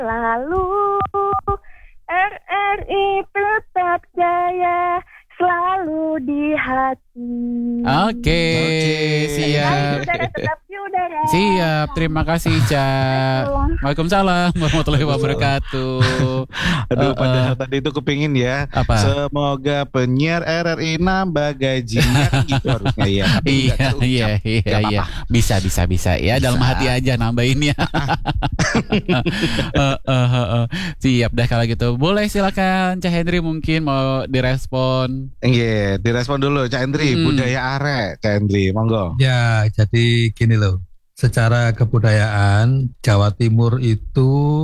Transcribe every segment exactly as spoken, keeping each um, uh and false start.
Lalu R R I tetap jaya selalu di hati. Oke, siap. Hai udara, tetap di udara. Siap, terima kasih Ica. Waalaikumsalam warahmatullahi wabarakatuh. Aduh, Uh, padahal uh, tadi itu kepingin ya. apa? Semoga penyiar R R I nambah gajinya kan gitu harusnya ya. Tapi Iya, nggak terucap. iya, iya, Nggak iya. apa-apa. Bisa, bisa, bisa. Ya, Bisa. dalam hati aja nambahinnya. uh, uh, uh, uh. Siap dah kalau gitu. Boleh silakan Cak Henry mungkin mau direspon. Iya, direspon dulu Cak Hendri, Hmm. budaya arek Cak Hendri, monggo. Ya, jadi gini loh. Secara kebudayaan Jawa Timur itu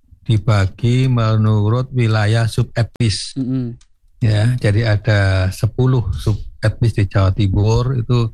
dibagi menurut wilayah subetnis. Mm-mm. Ya, jadi ada sepuluh subetnis di Jawa Timur. Itu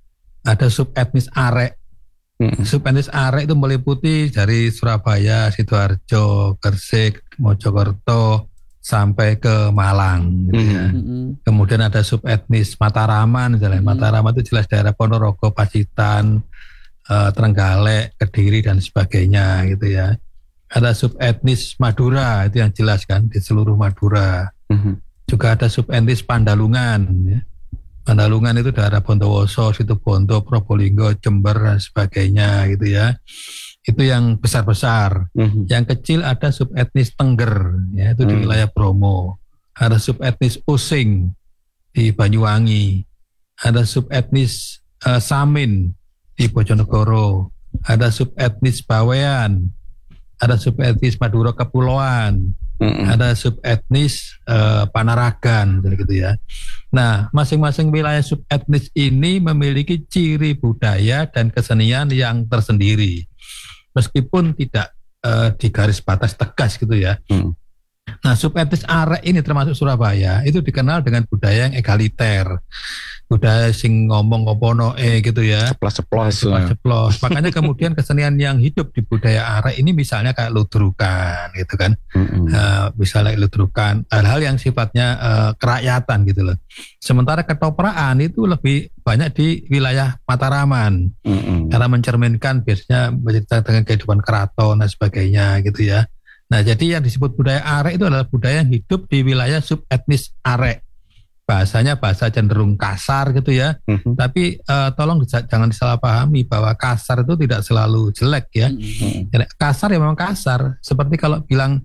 ada subetnis arek. Mm-mm. Subetnis arek itu meliputi dari Surabaya, Sidoarjo, Gresik, Mojokerto sampai ke Malang gitu ya. Mm-mm. Kemudian ada subetnis Mataraman misalnya. Hmm. Mataraman itu jelas daerah Ponorogo, Pacitan, eh, Trenggalek, Kediri dan sebagainya gitu ya. Ada subetnis Madura, itu yang jelas kan di seluruh Madura. Mhm. Juga ada subetnis Pandalungan ya. Pandalungan itu daerah Bondowoso, Situbondo, Probolinggo, Jember dan sebagainya gitu ya. Itu yang besar-besar. Mhm. Yang kecil ada subetnis Tengger, ya itu di Hmm. wilayah Bromo. Ada subetnis Using di Banyuwangi. Ada subetnis eh, Samin di Bojonegoro. Ada subetnis Bawean. Ada subetnis Madura Kepulauan. Mhm. Ada subetnis eh, Panaragan, gitu ya. Nah, masing-masing wilayah subetnis ini memiliki ciri budaya dan kesenian yang tersendiri. Meskipun tidak eh, di garis batas tegas gitu ya. Hmm. Nah, subetnis arek ini termasuk Surabaya itu dikenal dengan budaya yang egaliter, budaya sing ngomong ngopono eh gitu ya, Ceplos-ceplos. ceplos. Makanya kemudian kesenian yang hidup di budaya arek ini misalnya kayak ludrukan gitu kan, Mhm. Eh, misalnya ludrukan, hal-hal yang sifatnya eh, kerakyatan gitu loh. Sementara ketopraan itu lebih banyak di wilayah Mataraman. Mhm. Karena mencerminkan biasanya bercerita dengan kehidupan keraton dan sebagainya gitu ya. Nah, jadi yang disebut budaya arek itu adalah budaya yang hidup di wilayah subetnis arek. Bahasanya bahasa cenderung kasar gitu ya. Mhm. Tapi eh, tolong disa- jangan disalahpahami bahwa kasar itu tidak selalu jelek ya. Mm-mm. Jadi, kasar ya memang kasar. Seperti kalau bilang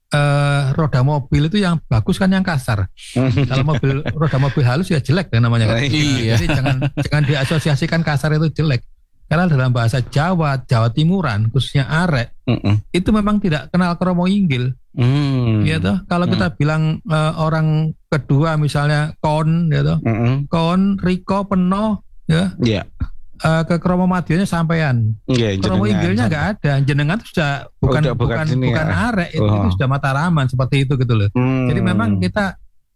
eh, roda mobil itu yang bagus kan yang kasar. Kalau mobil roda mobil halus ya jelek kan namanya kan. Iya. Jadi jangan jangan diasosiasikan kasar itu jelek. Karena dalam bahasa Jawa, Jawa Timuran, khususnya arek, Mhm. itu memang tidak kenal kromo inggil. Mhm. Ya toh, kalau kita bilang eh, orang kedua misalnya kon, ya toh, Mhm. kon, Riko, Peno, ya Iya. eh, ke kromo madionya sampean. Iya, Kromo jenengan. inggilnya nggak ada. Jenengan itu sudah bukan Udah bukan bukan sini bukan ya. arek, itu, Oh. itu sudah Mataraman seperti itu gitu loh. Hmm. Jadi memang kita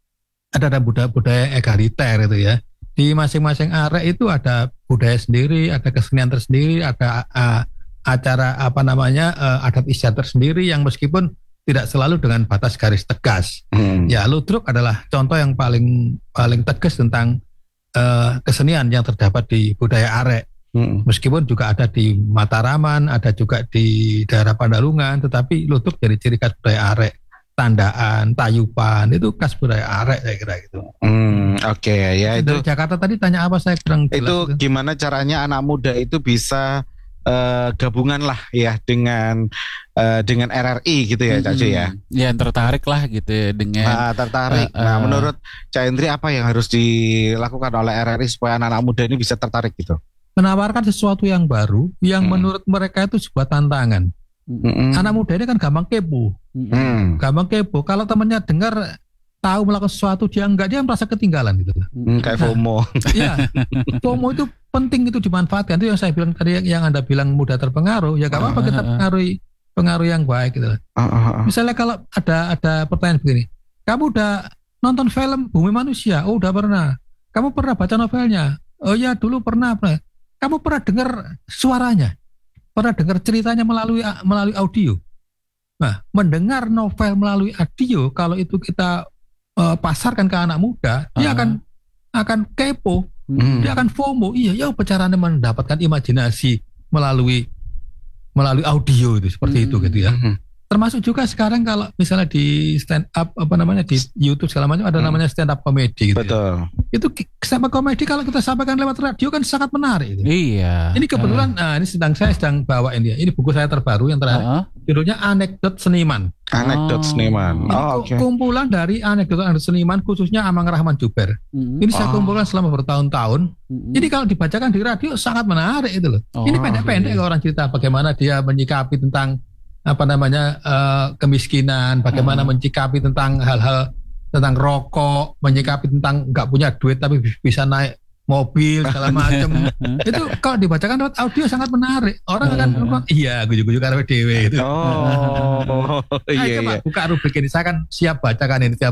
ada ada budaya-budaya egaliter itu ya. Di masing-masing arek itu ada budaya sendiri, ada kesenian tersendiri, ada uh, acara apa namanya uh, adat istiadat tersendiri yang meskipun tidak selalu dengan batas garis tegas. Hmm. Ya, ludruk adalah contoh yang paling paling tegas tentang uh, kesenian yang terdapat di budaya arek. Hmm. Meskipun juga ada di Mataraman, ada juga di daerah Pandalungan, tetapi ludruk jadi ciri khas budaya arek. Tandaan, tayupan itu khas budaya arek saya kira gitu. Hmm, oke ya itu Dari Jakarta tadi tanya apa saya kurang jelas itu gimana caranya anak muda itu bisa eh, gabungan lah ya dengan eh, dengan R R I gitu ya Cak Ju ya. Ya tertarik lah gitu ya dengan Nah, tertarik. Eh, Nah, eh. menurut Cak Hendri apa yang harus dilakukan oleh R R I supaya anak-anak muda ini bisa tertarik gitu? menawarkan sesuatu yang baru yang Hmm. menurut mereka itu sebuah tantangan. Mm-mm. Anak muda ini kan gampang kepo, Hmm. gampang kepo. Kalau temannya dengar tahu melakukan sesuatu dia enggak, dia merasa ketinggalan gitu. Hmm, kayak FOMO. Iya, FOMO itu penting itu dimanfaatkan. Itu yang saya bilang tadi yang, yang Anda bilang mudah terpengaruh, ya gak apa-apa kita pengaruhi pengaruh yang baik gitu. Ah, ah, ah. Misalnya kalau ada ada pertanyaan begini, kamu udah nonton film Bumi Manusia? Oh udah pernah. Kamu pernah baca novelnya? Oh ya dulu pernah. pernah. Kamu pernah dengar suaranya? Pernah dengar ceritanya melalui melalui audio? Nah, mendengar novel melalui audio kalau itu kita uh, pasarkan ke anak muda, dia Ah. akan akan kepo, Hmm. dia akan FOMO. Iya, ya apa caranya mendapatkan imajinasi melalui melalui audio itu seperti Hmm. itu gitu ya. Mhm. termasuk juga sekarang kalau misalnya di stand up apa namanya di YouTube segala macam ada Hmm. namanya stand up comedy gitu. ya. Betul. Itu stand up comedy kalau kita sampaikan lewat radio kan sangat menarik itu. Iya. Ini kebetulan nah ini sedang saya sedang bawa ini ya. Ini buku saya terbaru yang terakhir. Heeh. Judulnya Anekdot Seniman. Anekdot Oh. seniman. Ini Oh, ku- oke. kumpulan dari anekdot-anekdot seniman khususnya Amang Rahman Juber. Mm-mm. Ini saya Oh. kumpulkan selama bertahun-tahun. Mm-mm. Jadi kalau dibacakan di radio sangat menarik itu loh. Oh, Ini pendek-pendek iya. kalau orang cerita bagaimana dia menyikapi tentang apa namanya eh, kemiskinan, bagaimana Hmm. menyikapi tentang hal-hal tentang rokok, menyikapi tentang nggak punya duit tapi bisa naik mobil segala macam. Itu kalau dibacakan lewat audio sangat menarik. Orang akan ngomong, iya gujuk-gujuk karena dewe itu. Oh, Ayo iya coba iya. buka rubrik ini, saya akan siap bacakan ini tiap